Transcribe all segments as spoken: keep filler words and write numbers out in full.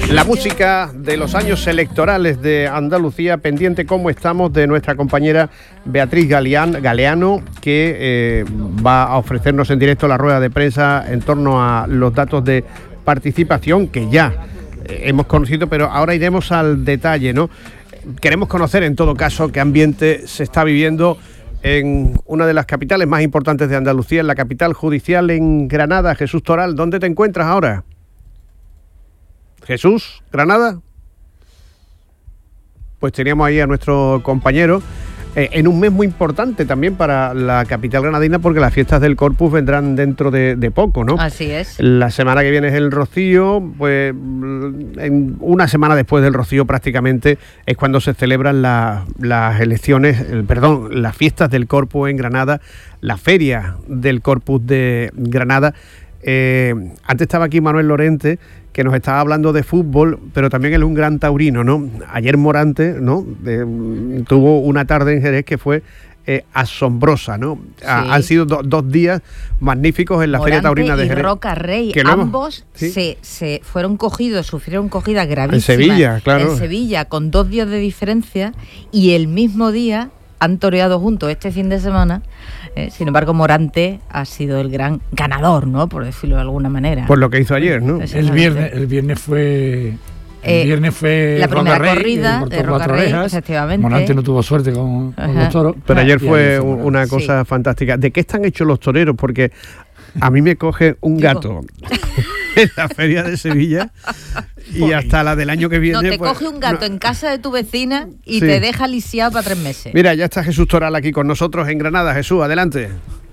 La música de los años electorales de Andalucía, pendiente como estamos de nuestra compañera Beatriz Galeán, Galeano, que eh, va a ofrecernos en directo la rueda de prensa en torno a los datos de participación que ya eh, hemos conocido, pero ahora iremos al detalle, ¿no? Queremos conocer en todo caso qué ambiente se está viviendo en una de las capitales más importantes de Andalucía, en la capital judicial, en Granada. Jesús Toral, ¿dónde te encuentras ahora? Jesús, ¿Granada? Pues teníamos ahí a nuestro compañero eh, en un mes muy importante también para la capital granadina, porque las fiestas del Corpus vendrán dentro de, de poco, ¿no? Así es. La semana que viene es el Rocío, pues en una semana después del Rocío prácticamente es cuando se celebran la, las elecciones, el, perdón, las fiestas del Corpus en Granada, la feria del Corpus de Granada. Eh, antes estaba aquí Manuel Lorente, que nos estaba hablando de fútbol, pero también él es un gran taurino, ¿no? Ayer Morante, ¿no? De, tuvo una tarde en Jerez que fue eh, asombrosa, ¿no? Sí. Ha, han sido do, dos días magníficos en la Morante Feria Taurina de Jerez. Y Roca Rey, ambos ¿sí? se, se fueron cogidos, sufrieron cogida gravísima. En Sevilla, claro. En Sevilla, con dos días de diferencia, y el mismo día han toreado juntos este fin de semana. Eh, sin embargo, Morante ha sido el gran ganador, ¿no? Por decirlo de alguna manera. Por lo que hizo ayer, ¿no? El viernes, el viernes fue... El eh, viernes fue la primera Roca Rey, corrida de Roca Rey, efectivamente. Morante no tuvo suerte con, con los toros. Pero ayer fue una cosa sí. fantástica. ¿De qué están hechos los toreros? Porque a mí me coge un gato en la feria de Sevilla y hasta la del año que viene. No, te pues, coge un gato no. en casa de tu vecina y Sí. te deja lisiado para tres meses. Mira, ya está Jesús Toral aquí con nosotros en Granada. Jesús, adelante.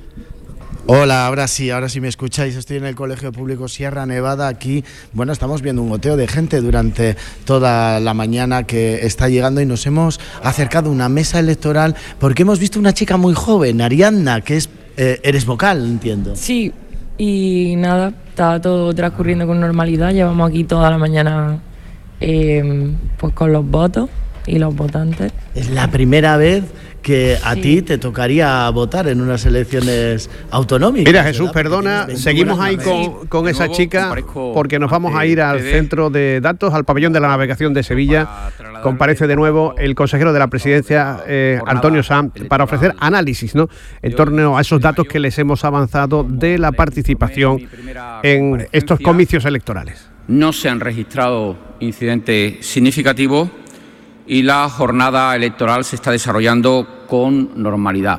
Hola, ahora sí, ahora sí me escucháis. Estoy en el Colegio Público Sierra Nevada. Aquí, bueno, estamos viendo un goteo de gente durante toda la mañana que está llegando y nos hemos acercado a una mesa electoral porque hemos visto una chica muy joven, Ariadna, que es eh, eres vocal, entiendo. Sí, y nada, está todo transcurriendo con normalidad. Llevamos aquí toda la mañana eh, pues con los votos y los votantes. Es la primera vez que a Sí. ti te tocaría votar en unas elecciones autonómicas. Mira, Jesús, ¿verdad? perdona, seguimos ahí con, con esa nuevo, chica porque nos vamos a ir al ustedes. centro de datos, al pabellón de la navegación de Sevilla. Comparece de nuevo el consejero de la presidencia, eh, Antonio Sanz, para ofrecer análisis, ¿no?, en torno a esos datos que les hemos avanzado de la participación en estos comicios electorales. No se han registrado incidentes significativos y la jornada electoral se está desarrollando con normalidad.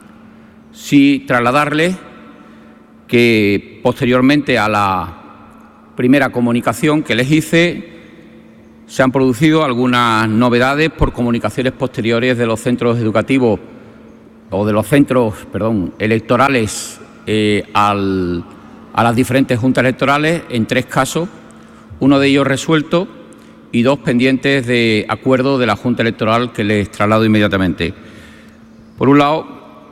Sí, trasladarles que posteriormente a la primera comunicación que les hice, se han producido algunas novedades por comunicaciones posteriores de los centros educativos o de los centros, perdón, electorales eh, al, a las diferentes juntas electorales en tres casos, uno de ellos resuelto y dos pendientes de acuerdo de la Junta Electoral que les traslado inmediatamente. Por un lado,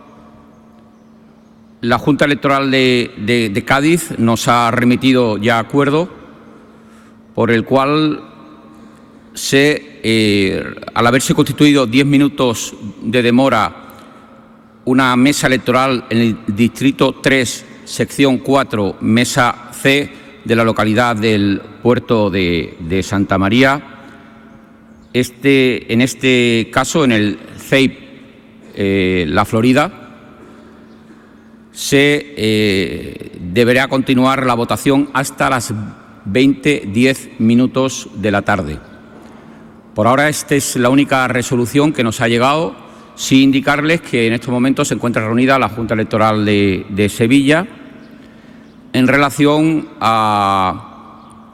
la Junta Electoral de, de, de Cádiz nos ha remitido ya acuerdo por el cual se, eh, al haberse constituido diez minutos de demora una mesa electoral en el Distrito tres, sección cuatro, mesa C, de la localidad del puerto de, de Santa María. Este, en este caso, en el C E I P eh, La Florida, se eh, deberá continuar la votación hasta las veinte diez minutos de la tarde. Por ahora, esta es la única resolución que nos ha llegado, sin indicarles que en estos momentos se encuentra reunida la Junta Electoral de, de Sevilla en relación a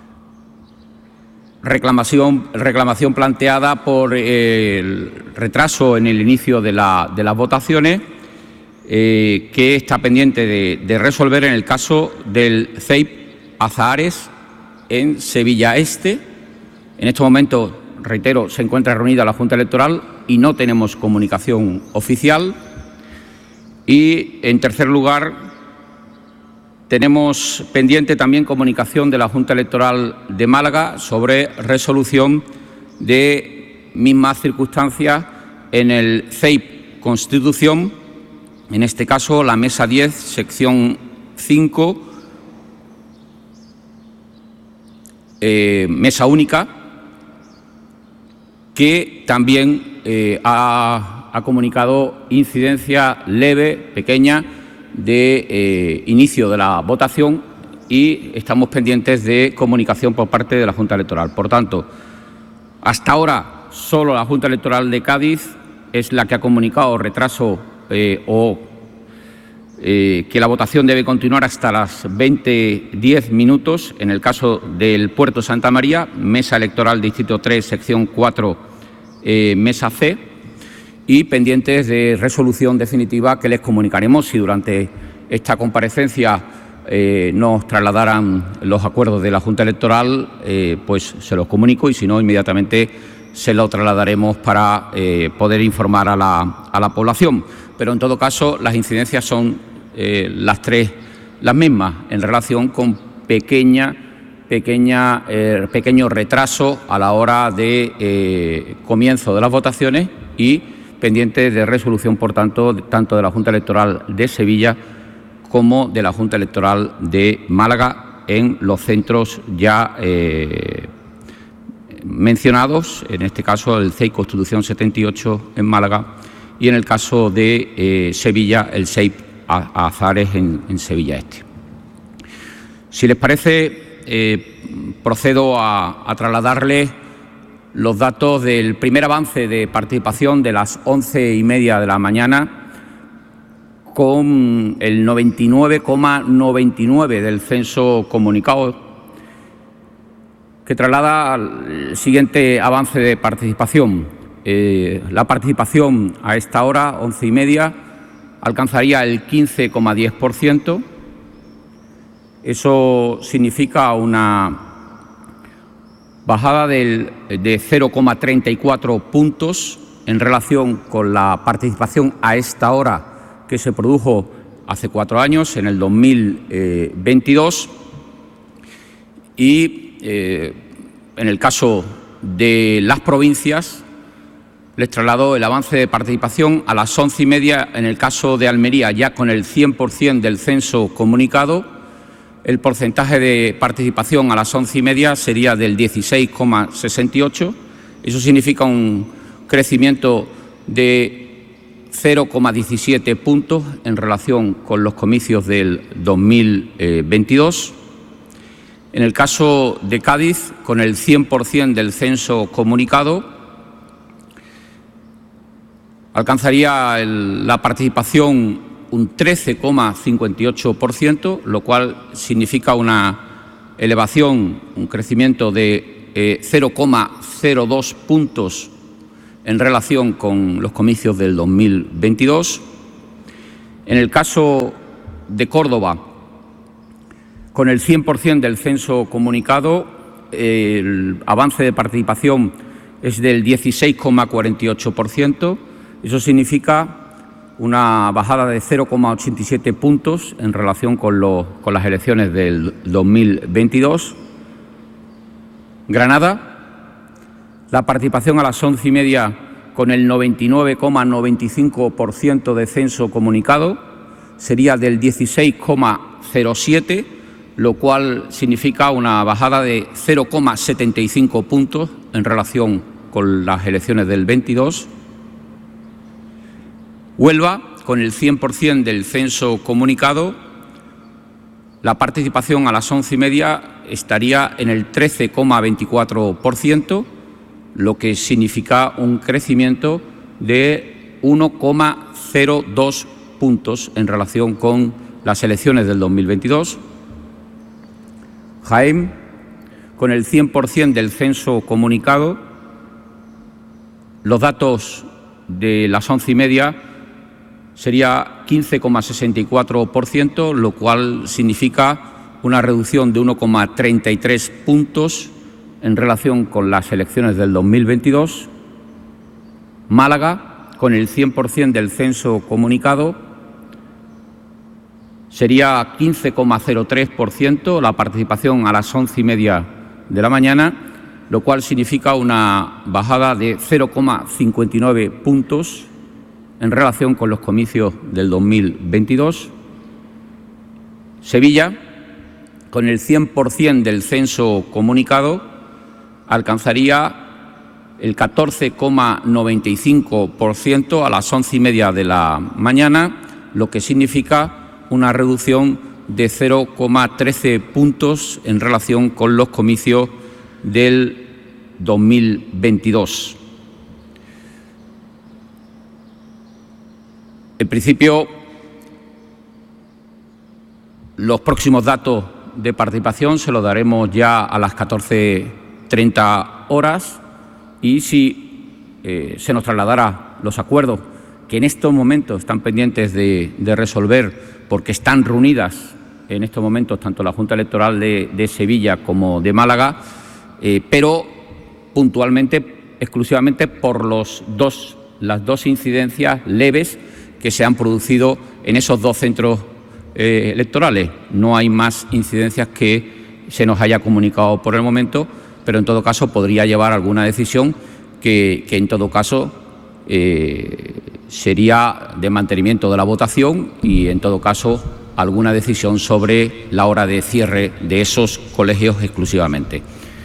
reclamación, reclamación planteada por eh, el retraso en el inicio de, la, de las votaciones, eh, que está pendiente de, de resolver en el caso del C E I P Azahares en Sevilla Este. En estos momentos, reitero, se encuentra reunida la Junta Electoral y no tenemos comunicación oficial. Y, en tercer lugar, tenemos pendiente también comunicación de la Junta Electoral de Málaga sobre resolución de mismas circunstancias en el C E I P Constitución, en este caso la mesa diez, sección cinco, eh, mesa única, que también eh, ha, ha comunicado incidencia leve, pequeña, de eh, inicio de la votación, y estamos pendientes de comunicación por parte de la Junta Electoral. Por tanto, hasta ahora solo la Junta Electoral de Cádiz es la que ha comunicado retraso eh, o eh, que la votación debe continuar hasta las veinte diez minutos. En el caso del Puerto Santa María, Mesa Electoral Distrito tres, sección cuatro, eh, Mesa C, y pendientes de resolución definitiva que les comunicaremos. Si durante esta comparecencia eh, nos trasladaran los acuerdos de la Junta Electoral, eh, pues se los comunico, y si no, inmediatamente se lo trasladaremos para eh, poder informar a la, a la población. Pero en todo caso, las incidencias son eh, las tres las mismas, en relación con pequeña, pequeña, eh, pequeño retraso a la hora de eh, comienzo de las votaciones, y pendiente de resolución, por tanto, tanto de la Junta Electoral de Sevilla como de la Junta Electoral de Málaga en los centros ya eh, mencionados, en este caso el C E I Constitución setenta y ocho en Málaga, y en el caso de eh, Sevilla, el S E I P Azares en, en Sevilla Este. Si les parece, eh, procedo a, a trasladarles los datos del primer avance de participación de las once y media de la mañana, con el noventa y nueve coma noventa y nueve del censo comunicado, que traslada al siguiente avance de participación. Eh, la participación a esta hora, once y media, alcanzaría el quince coma diez por ciento. Eso significa una bajada del, de cero coma treinta y cuatro puntos en relación con la participación a esta hora que se produjo hace cuatro años, en el dos mil veintidós. Y eh, en el caso de las provincias, les traslado el avance de participación a las once y media. En el caso de Almería, ya con el cien por cien del censo comunicado, el porcentaje de participación a las once y media sería del dieciséis coma sesenta y ocho. Eso significa un crecimiento de cero coma diecisiete puntos en relación con los comicios del dos mil veintidós. En el caso de Cádiz, con el cien por cien del censo comunicado, alcanzaría el, la participación un trece coma cincuenta y ocho por ciento, lo cual significa una elevación, un crecimiento de eh, cero coma cero dos puntos en relación con los comicios del dos mil veintidós. En el caso de Córdoba, con el cien por cien del censo comunicado, eh, el avance de participación es del dieciséis coma cuarenta y ocho por ciento. Eso significa una bajada de cero coma ochenta y siete puntos en relación con, los, con las elecciones del dos mil veintidós. Granada, la participación a las once y media con el noventa y nueve coma noventa y cinco por ciento de censo comunicado sería del dieciséis coma cero siete, lo cual significa una bajada de cero coma setenta y cinco puntos en relación con las elecciones del veintidós. Huelva, con el cien por cien del censo comunicado, la participación a las once y media estaría en el trece coma veinticuatro por ciento, lo que significa un crecimiento de uno coma cero dos puntos en relación con las elecciones del dos mil veintidós. Jaén, con el cien por cien del censo comunicado, los datos de las once y media sería quince coma sesenta y cuatro por ciento, lo cual significa una reducción de uno coma treinta y tres puntos en relación con las elecciones del dos mil veintidós. Málaga, con el cien por cien del censo comunicado, sería quince coma cero tres por ciento la participación a las once y media de la mañana, lo cual significa una bajada de cero coma cincuenta y nueve puntos en relación con los comicios del dos mil veintidós. Sevilla, con el cien por cien del censo comunicado, alcanzaría el catorce coma noventa y cinco por ciento a las once y media de la mañana, lo que significa una reducción de cero coma trece puntos en relación con los comicios del dos mil veintidós. En principio, los próximos datos de participación se los daremos ya a las catorce treinta horas y si eh, se nos trasladará los acuerdos que en estos momentos están pendientes de, de resolver porque están reunidas en estos momentos tanto la Junta Electoral de, de Sevilla como de Málaga, eh, pero puntualmente, exclusivamente por los dos, las dos incidencias leves que se han producido en esos dos centros eh, electorales. No hay más incidencias que se nos haya comunicado por el momento, pero en todo caso podría llevar alguna decisión que, que en todo caso eh, sería de mantenimiento de la votación y en todo caso alguna decisión sobre la hora de cierre de esos colegios exclusivamente.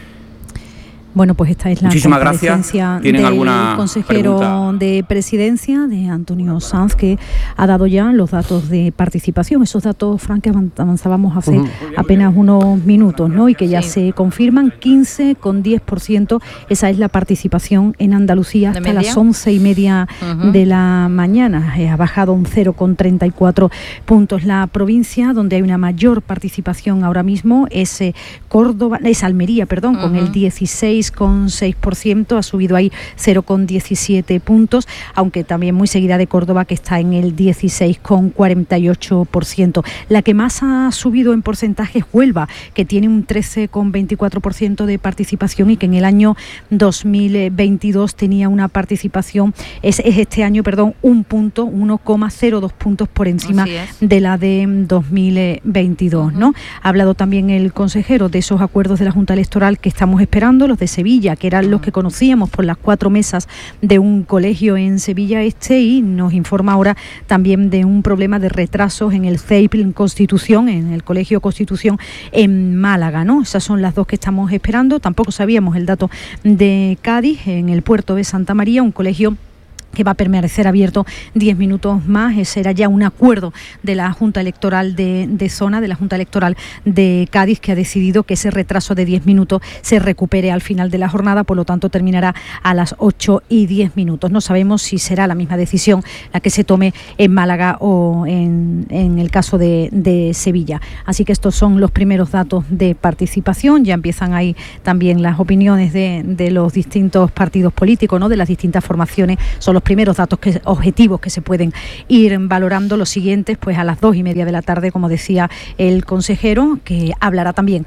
Bueno, pues esta es la Muchísimas comparecencia ¿Tienen del alguna consejero pregunta? de Presidencia, de Antonio Sanz, que ha dado ya los datos de participación. Esos datos, Fran, que avanzábamos hace uh-huh. apenas unos minutos, ¿no? Y que ya sí. se confirman, quince coma diez por ciento. Esa es la participación en Andalucía hasta las once y media uh-huh. de la mañana. Eh, ha bajado un cero coma treinta y cuatro puntos. La provincia donde hay una mayor participación ahora mismo es eh, Córdoba, es Almería, perdón, uh-huh. con el dieciséis coma seis por ciento, ha subido ahí cero coma diecisiete puntos, aunque también muy seguida de Córdoba, que está en el dieciséis coma cuarenta y ocho por ciento. La que más ha subido en porcentaje es Huelva, que tiene un trece coma veinticuatro por ciento de participación y que en el año dos mil veintidós tenía una participación, es, es este año, perdón, un punto, uno coma cero dos puntos por encima de la de dos mil veintidós, ¿no? Ha hablado también el consejero de esos acuerdos de la Junta Electoral que estamos esperando, los de Sevilla, que eran los que conocíamos por las cuatro mesas de un colegio en Sevilla Este, y nos informa ahora también de un problema de retrasos en el C E I P en Constitución, en el Colegio Constitución en Málaga, ¿no? Esas son las dos que estamos esperando. Tampoco sabíamos el dato de Cádiz, en el puerto de Santa María, un colegio que va a permanecer abierto diez minutos más. Ese era ya un acuerdo de la Junta Electoral de, de Zona, de la Junta Electoral de Cádiz, que ha decidido que ese retraso de diez minutos se recupere al final de la jornada, por lo tanto terminará a las ocho y diez minutos. No sabemos si será la misma decisión la que se tome en Málaga o en, en el caso de, de Sevilla. Así que estos son los primeros datos de participación. Ya empiezan ahí también las opiniones de, de los distintos partidos políticos, ¿no? De las distintas formaciones. Son los primeros datos que, objetivos que se pueden ir valorando. Los siguientes, pues a las dos y media de la tarde, como decía el consejero, que hablará también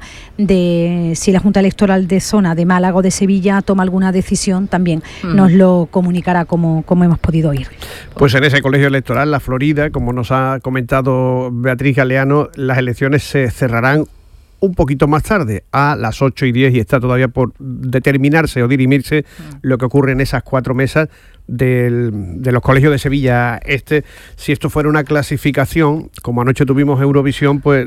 de si la Junta Electoral de Zona de Málaga o de Sevilla toma alguna decisión, también mm. nos lo comunicará como, como hemos podido oír. Pues en ese colegio electoral, la Florida, como nos ha comentado Beatriz Galeano, las elecciones se cerrarán un poquito más tarde, a las ocho y diez, y está todavía por determinarse o dirimirse mm. lo que ocurre en esas cuatro mesas del, de los colegios de Sevilla Este. Si esto fuera una clasificación, como anoche tuvimos Eurovisión, pues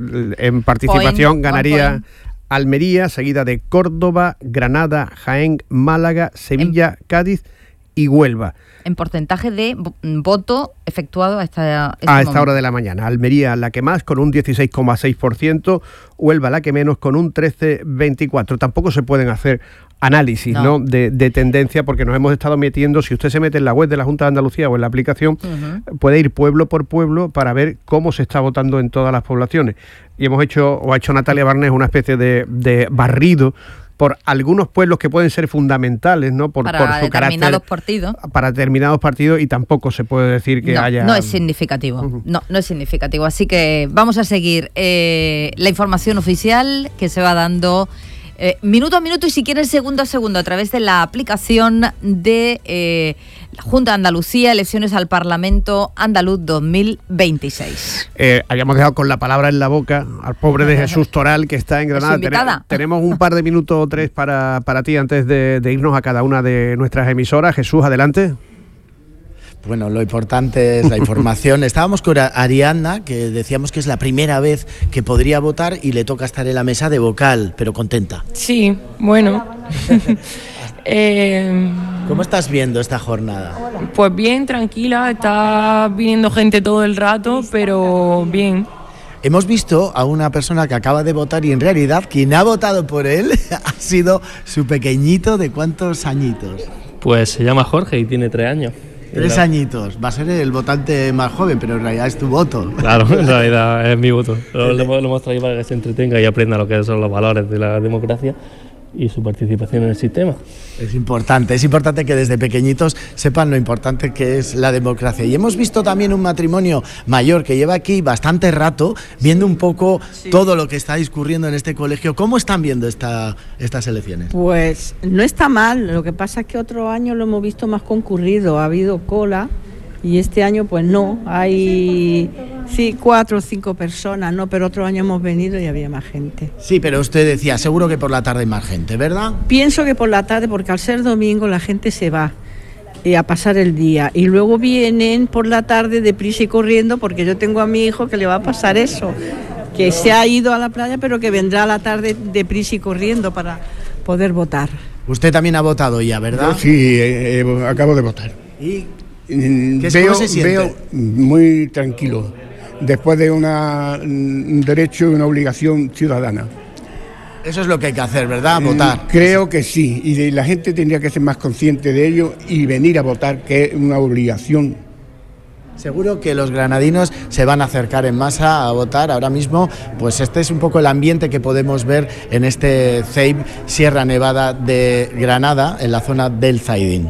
en participación point, ganaría point. Almería, seguida de Córdoba, Granada, Jaén, Málaga, Sevilla, en... Cádiz y Huelva. En porcentaje de voto efectuado a esta, este a esta hora de la mañana. Almería la que más, con un dieciséis coma seis por ciento, Huelva la que menos, con un trece coma veinticuatro por ciento. Tampoco se pueden hacer análisis no. ¿no? de, de tendencia, porque nos hemos estado metiendo, si usted se mete en la web de la Junta de Andalucía o en la aplicación, uh-huh. puede ir pueblo por pueblo para ver cómo se está votando en todas las poblaciones. Y hemos hecho, o ha hecho Natalia Barnés, una especie de, de barrido por algunos pueblos que pueden ser fundamentales, ¿no? Por, para por su determinados carácter, partidos. Para determinados partidos, y tampoco se puede decir que no, haya... No es significativo, uh-huh. no, no es significativo. Así que vamos a seguir eh, la información oficial que se va dando eh, minuto a minuto, y si quieren segundo a segundo, a través de la aplicación de eh, la Junta de Andalucía, elecciones al Parlamento Andaluz dos mil veintiséis. Eh, habíamos dejado con la palabra en la boca al pobre de Jesús Toral, que está en Granada. Ten- tenemos un par de minutos o tres para, para ti antes de, de irnos a cada una de nuestras emisoras. Jesús, adelante. Bueno, lo importante es la información. Estábamos con Ariadna, que decíamos que es la primera vez que podría votar y le toca estar en la mesa de vocal, pero contenta. Sí, bueno. eh, ¿Cómo estás viendo esta jornada? Pues bien, tranquila, está viniendo gente todo el rato, pero bien. Hemos visto a una persona que acaba de votar y en realidad quien ha votado por él ha sido su pequeñito de ¿cuántos añitos? Pues se llama Jorge y tiene tres años. Tres añitos. Va a ser el votante más joven, pero en realidad es tu voto. Claro, en realidad es mi voto. Lo, lo, lo hemos traído para que se entretenga y aprenda lo que son los valores de la democracia y su participación en el sistema. Es importante, es importante que desde pequeñitos sepan lo importante que es la democracia. Y hemos visto también un matrimonio mayor que lleva aquí bastante rato viendo un poco sí. todo lo que está discurriendo en este colegio. ¿Cómo están viendo esta, estas elecciones? Pues no está mal, lo que pasa es que otro año lo hemos visto más concurrido, ha habido cola y este año pues no, hay sí cuatro o cinco personas, no, pero otro año hemos venido y había más gente. Sí, pero usted decía, seguro que por la tarde hay más gente, ¿verdad? Pienso que por la tarde, porque al ser domingo la gente se va eh, a pasar el día y luego vienen por la tarde deprisa y corriendo, porque yo tengo a mi hijo que le va a pasar eso, que se ha ido a la playa pero que vendrá a la tarde deprisa y corriendo para poder votar. Usted también ha votado ya, ¿verdad? Yo sí, eh, eh, acabo de votar. ¿Y ¿Qué veo, se siente? Veo muy tranquilo, después de una, un derecho y una obligación ciudadana. Eso es lo que hay que hacer, ¿verdad? Votar. Creo que sí, y de, la gente tendría que ser más consciente de ello y venir a votar, que es una obligación. Seguro que los granadinos se van a acercar en masa a votar ahora mismo, pues este es un poco el ambiente que podemos ver en este C E I B Sierra Nevada de Granada, en la zona del Zaidín.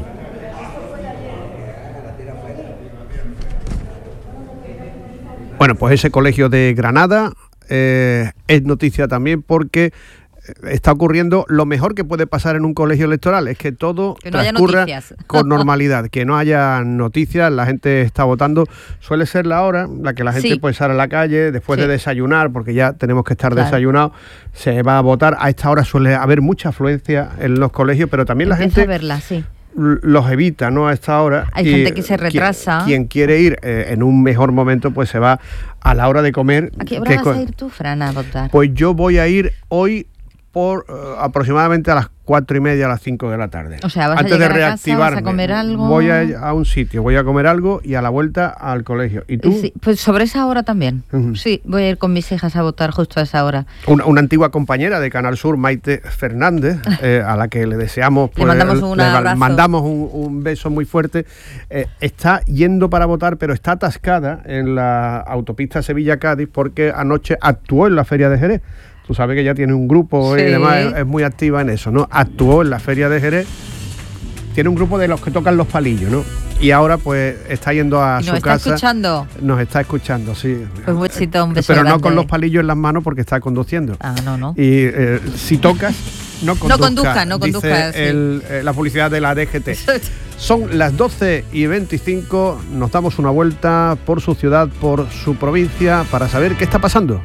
Bueno, pues ese colegio de Granada eh, es noticia también porque está ocurriendo lo mejor que puede pasar en un colegio electoral, es que todo que no transcurra con normalidad, que no haya noticias, la gente está votando, suele ser la hora, la que la gente sí. puede salir a la calle después sí. de desayunar, porque ya tenemos que estar claro. desayunados, se va a votar, a esta hora suele haber mucha afluencia en los colegios, pero también Empieza la gente... a verla, sí. los evita, ¿no? A esta hora. Hay y gente que se retrasa. Quien, quien quiere ir eh, en un mejor momento, pues se va a la hora de comer. ¿A qué hora vas a ir tú, Fran, a votar? Pues yo voy a ir hoy por uh, aproximadamente a las cuatro y media, a las cinco de la tarde. O sea, vas Antes a llegar de reactivarme, a casa, vas a comer algo. Voy a, a un sitio, voy a comer algo y a la vuelta al colegio. ¿Y tú? Sí, pues sobre esa hora también. Uh-huh. Sí, voy a ir con mis hijas a votar justo a esa hora. Una, una antigua compañera de Canal Sur, Maite Fernández, eh, a la que le deseamos, pues, le mandamos un le abrazo. mandamos un, un beso muy fuerte. Eh, está yendo para votar, pero está atascada en la autopista Sevilla-Cádiz porque anoche actuó en la Feria de Jerez. Tú sabes que ella tiene un grupo sí. y demás, es, es muy activa en eso, ¿no? Actuó en la Feria de Jerez, tiene un grupo de los que tocan los palillos, ¿no? Y ahora pues está yendo a su casa. ¿Nos está escuchando? Nos está escuchando, sí. Pues un besito, un beso Pero grande. no con los palillos en las manos porque está conduciendo. Ah, no, no. Y eh, si tocas, no conduzca. No conduzca, no conduzca. Dice el, sí. eh, la publicidad de la D G T. Son las doce y veinticinco, nos damos una vuelta por su ciudad, por su provincia, para saber qué está pasando.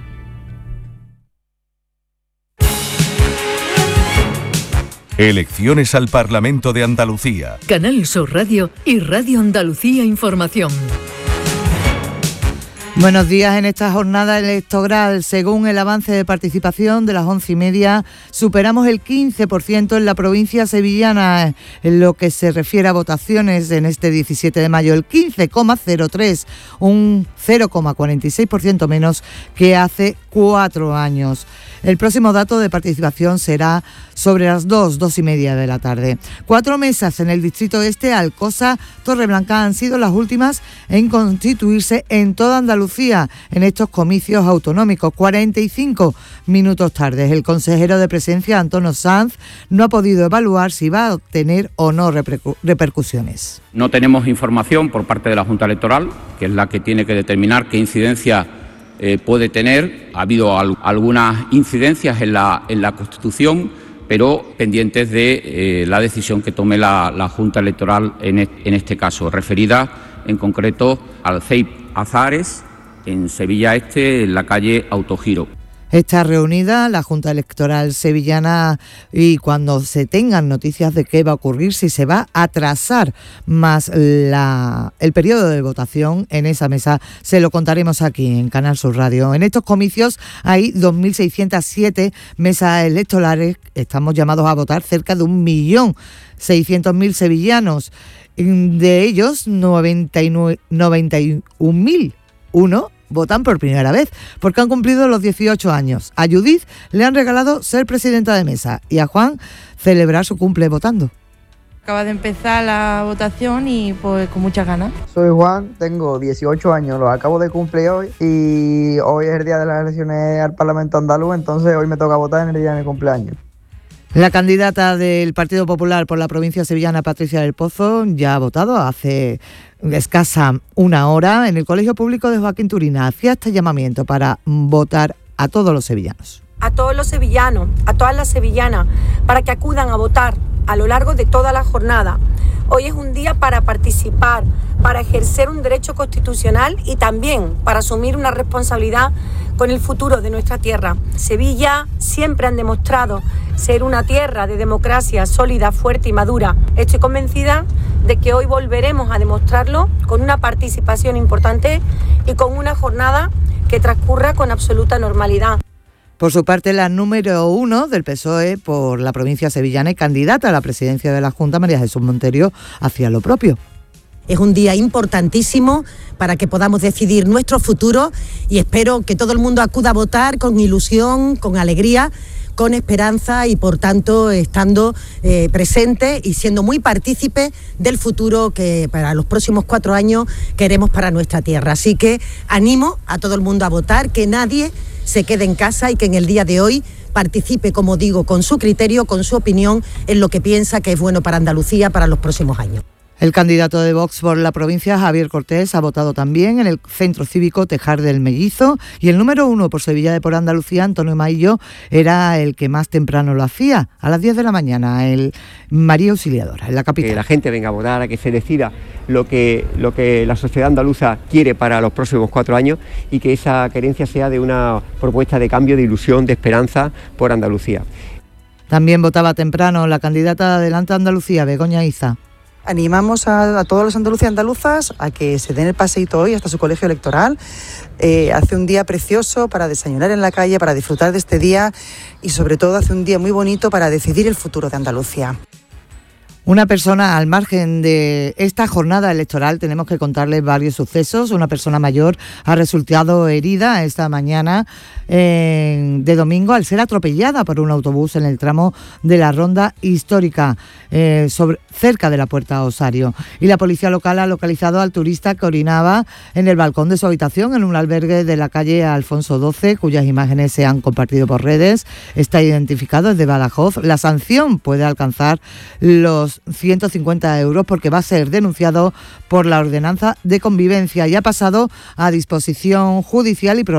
Elecciones al Parlamento de Andalucía. Canal Sur Radio y Radio Andalucía Información. Buenos días. En esta jornada electoral, según el avance de participación de las once y media, superamos el quince por ciento en la provincia sevillana, en lo que se refiere a votaciones en este diecisiete de mayo, el quince coma cero tres, un cero coma cuarenta y seis por ciento menos que hace cuatro años. El próximo dato de participación será sobre las dos, dos y media de la tarde. Cuatro mesas en el distrito este, Alcosa, Torreblanca, han sido las últimas en constituirse en toda Andalucía en estos comicios autonómicos. cuarenta y cinco minutos tarde. El consejero de Presencia, Antonio Sanz, no ha podido evaluar si va a tener o no repercu- repercusiones. No tenemos información por parte de la Junta Electoral, que es la que tiene que determinar qué incidencia Eh, puede tener. Ha habido al, algunas incidencias en la, en la Constitución, pero pendientes de eh, la decisión que tome la, la Junta Electoral en, est, en este caso, referida en concreto al C E I P Azahares, en Sevilla Este, en la calle Autogiro. Está reunida la Junta Electoral sevillana y cuando se tengan noticias de qué va a ocurrir, si se va a atrasar más la, el periodo de votación en esa mesa, se lo contaremos aquí en Canal Sur Radio. En estos comicios hay dos mil seiscientas siete mesas electorales. Estamos llamados a votar cerca de un millón seiscientos mil sevillanos. De ellos, noventa y un mil uno votan por primera vez, porque han cumplido los dieciocho años. A Judith le han regalado ser presidenta de mesa y a Juan celebrar su cumple votando. Acaba de empezar la votación y pues con muchas ganas. Soy Juan, tengo dieciocho años, los acabo de cumplir hoy y hoy es el día de las elecciones al Parlamento andaluz, entonces hoy me toca votar en el día de mi cumpleaños. La candidata del Partido Popular por la provincia sevillana, Patricia del Pozo, ya ha votado hace escasa una hora en el Colegio Público de Joaquín Turina. Hacía este llamamiento para votar a todos los sevillanos. A todos los sevillanos, a todas las sevillanas, para que acudan a votar a lo largo de toda la jornada. Hoy es un día para participar, para ejercer un derecho constitucional y también para asumir una responsabilidad con el futuro de nuestra tierra. Sevilla siempre han demostrado ser una tierra de democracia sólida, fuerte y madura. Estoy convencida de que hoy volveremos a demostrarlo con una participación importante y con una jornada que transcurra con absoluta normalidad. Por su parte, la número uno del P S O E por la provincia sevillana y candidata a la presidencia de la Junta, María Jesús Monterio, hacía lo propio. Es un día importantísimo para que podamos decidir nuestro futuro y espero que todo el mundo acuda a votar con ilusión, con alegría, con esperanza y por tanto estando eh, presente y siendo muy partícipe del futuro que para los próximos cuatro años queremos para nuestra tierra. Así que animo a todo el mundo a votar, que nadie se quede en casa y que en el día de hoy participe, como digo, con su criterio, con su opinión en lo que piensa que es bueno para Andalucía para los próximos años. El candidato de Vox por la provincia, Javier Cortés, ha votado también en el Centro Cívico Tejar del Mellizo y el número uno por Sevilla de por Andalucía, Antonio Maillo, era el que más temprano lo hacía, a las diez de la mañana, el María Auxiliadora, en la capital. Que la gente venga a votar, a que se decida lo que, lo que la sociedad andaluza quiere para los próximos cuatro años y que esa querencia sea de una propuesta de cambio, de ilusión, de esperanza por Andalucía. También votaba temprano la candidata de Adelante Andalucía, Begoña Iza. Animamos a, a todos los andaluces y andaluzas a que se den el paseíto hoy hasta su colegio electoral. Eh, hace un día precioso para desayunar en la calle, para disfrutar de este día y sobre todo hace un día muy bonito para decidir el futuro de Andalucía. Una persona al margen de esta jornada electoral, tenemos que contarles varios sucesos. Una persona mayor ha resultado herida esta mañana eh, de domingo al ser atropellada por un autobús en el tramo de la ronda histórica eh, sobre, cerca de la Puerta Osario. Y la policía local ha localizado al turista que orinaba en el balcón de su habitación en un albergue de la calle Alfonso doce, cuyas imágenes se han compartido por redes. Está identificado, es de Badajoz. La sanción puede alcanzar los ciento cincuenta euros porque va a ser denunciado por la ordenanza de convivencia y ha pasado a disposición judicial y